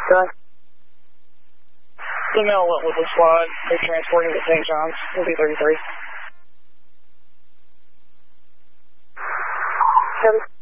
Good. Email Wentworth with squad. They're transporting to St. John's. Will be 33. Copy.